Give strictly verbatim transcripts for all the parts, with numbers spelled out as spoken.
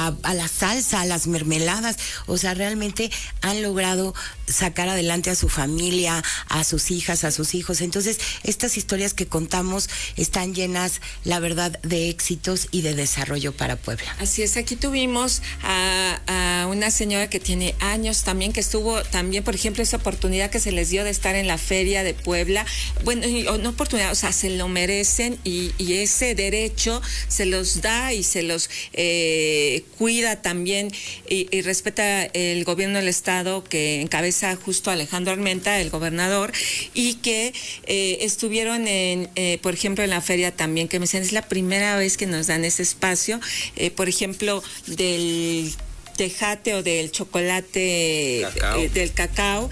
a, a la salsa, a las mermeladas. O sea, realmente han logrado sacar adelante a su familia, a sus hijas, a sus hijos. Entonces, estas historias que contamos están llenas, la verdad, de éxitos y de desarrollo para Puebla. Así es, aquí tuvimos a, a una señora que tiene años también, que estuvo también, por ejemplo, esa oportunidad que se les dio de estar en la Feria de Puebla. Bueno, no oportunidad, o sea, se lo merecen y, y ese derecho se los da y se los eh, cuida también y, y respeta el gobierno del estado que encabeza justo Alejandro Armenta, el gobernador, y que eh, estuvieron en, eh, por ejemplo, en la feria también, que me dicen, es la primera vez que nos dan ese espacio, eh, por ejemplo, del tejate o del chocolate, cacao. Eh, del cacao,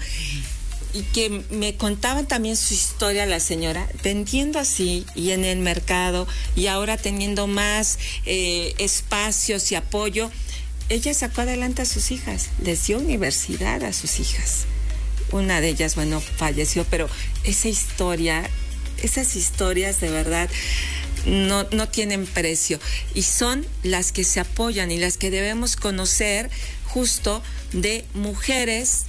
y que me contaban también su historia la señora, vendiendo así y en el mercado y ahora teniendo más eh, espacios y apoyo. Ella sacó adelante a sus hijas, les dio universidad a sus hijas. Una de ellas, bueno, falleció, pero esa historia, esas historias de verdad no, no tienen precio y son las que se apoyan y las que debemos conocer justo de mujeres.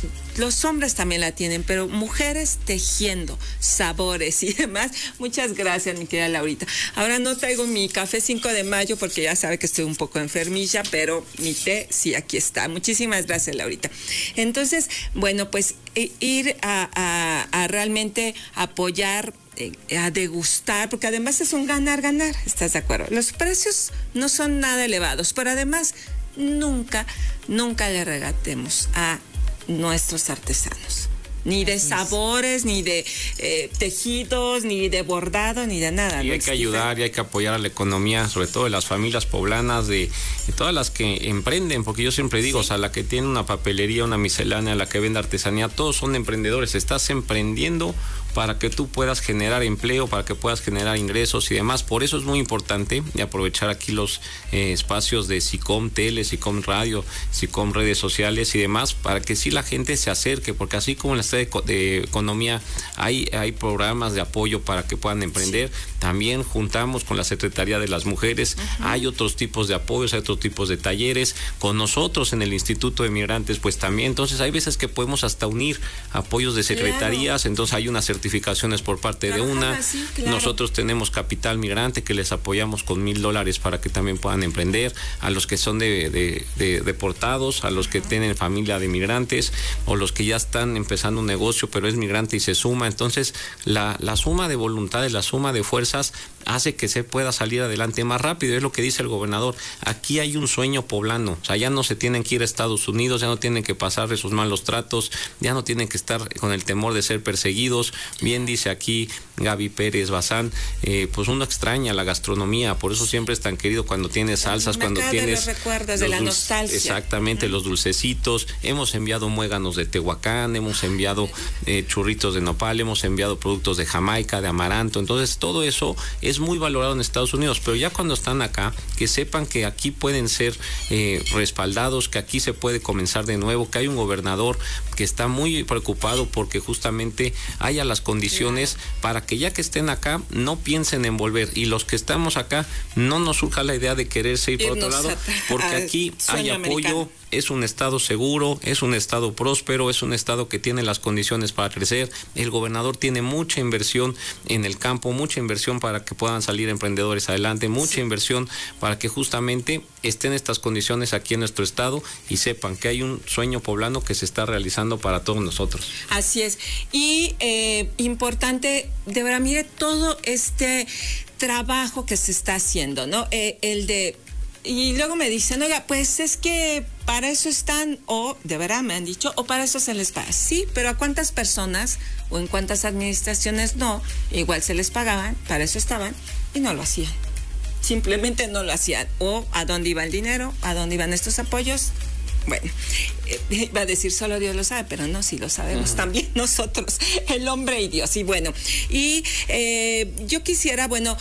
Los hombres también la tienen, pero mujeres tejiendo sabores y demás. Muchas gracias, mi querida Laurita. Ahora no traigo mi café cinco de mayo porque ya sabe que estoy un poco enfermilla, pero mi té sí, aquí está. Muchísimas gracias, Laurita. Entonces, bueno, pues ir a, a, a realmente apoyar, a degustar, porque además es un ganar-ganar, ¿estás de acuerdo? Los precios no son nada elevados, pero además nunca, nunca le regatemos a nuestros artesanos, ni de sabores, ni de eh, tejidos, ni de bordado, ni de nada. Y hay que ayudar y hay que apoyar a la economía, sobre todo de las familias poblanas, de, de todas las que emprenden, porque yo siempre digo, sí. O sea, la que tiene una papelería, una miscelánea, la que vende artesanía, todos son emprendedores. Estás emprendiendo para que tú puedas generar empleo, para que puedas generar ingresos y demás. Por eso es muy importante y aprovechar aquí los eh, espacios de SICOM Tele, SICOM Radio, SICOM Redes Sociales y demás, para que sí la gente se acerque, porque así como en la de, de economía hay, hay programas de apoyo para que puedan emprender, sí. También juntamos con la Secretaría de las Mujeres, uh-huh. Hay otros tipos de apoyos, hay otros tipos de talleres, con nosotros en el Instituto de Migrantes, pues también, entonces hay veces que podemos hasta unir apoyos de secretarías, claro. Entonces hay una certificación certificaciones por parte de una, así, claro. Nosotros tenemos Capital Migrante que les apoyamos con mil dólares para que también puedan emprender, a los que son de, de, de deportados, a los que uh-huh. tienen familia de migrantes o los que ya están empezando un negocio pero es migrante y se suma, entonces la, la suma de voluntades, la suma de fuerzas hace que se pueda salir adelante más rápido, es lo que dice el gobernador, aquí hay un sueño poblano, o sea, ya no se tienen que ir a Estados Unidos, ya no tienen que pasar esos malos tratos, ya no tienen que estar con el temor de ser perseguidos. Bien dice aquí Gaby Pérez Bazán, eh, pues uno extraña la gastronomía, por eso siempre es tan querido cuando tienes salsas, cuando tienes... De los recuerdos, de la nostalgia. Exactamente, uh-huh. Los dulcecitos, hemos enviado muéganos de Tehuacán, hemos enviado eh, churritos de nopal, hemos enviado productos de Jamaica, de amaranto, entonces todo eso es muy valorado en Estados Unidos, pero ya cuando están acá, que sepan que aquí pueden ser eh, respaldados, que aquí se puede comenzar de nuevo, que hay un gobernador que está muy preocupado porque justamente haya las condiciones para que ya que estén acá no piensen en volver, y los que estamos acá no nos surja la idea de quererse ir por otro lado, porque aquí hay apoyo, es un estado seguro, es un estado próspero, es un estado que tiene las condiciones para crecer, el gobernador tiene mucha inversión en el campo, mucha inversión para que puedan salir emprendedores adelante, mucha sí. inversión para que justamente estén estas condiciones aquí en nuestro estado y sepan que hay un sueño poblano que se está realizando para todos nosotros. Así es, y eh, importante, de verdad, mire todo este trabajo que se está haciendo, ¿no? Eh, el de, y luego me dicen, oiga, pues es que para eso están, o de verdad me han dicho, o para eso se les paga. Sí, pero ¿a cuántas personas o en cuántas administraciones no? Igual se les pagaban, para eso estaban y no lo hacían. Simplemente no lo hacían. O ¿a dónde iba el dinero? ¿A dónde iban estos apoyos? Bueno, eh, iba a decir solo Dios lo sabe, pero no, sí lo sabemos uh-huh. también nosotros, el hombre y Dios. Y bueno, y eh, yo quisiera, bueno,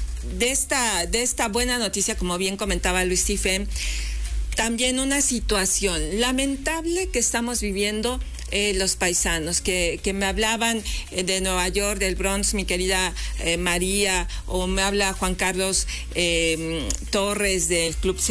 de esta, de esta buena noticia, como bien comentaba Luis Stephen, también una situación lamentable que estamos viviendo eh, los paisanos, que, que me hablaban eh, de Nueva York, del Bronx, mi querida eh, María, o me habla Juan Carlos eh, Torres del Club